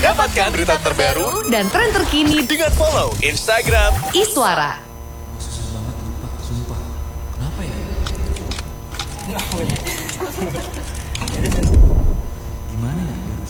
Dapatkan berita terbaru dan tren terkini dengan follow Instagram Iswara. Susah banget lupa, sumpah. Kenapa ya? Gimana ya?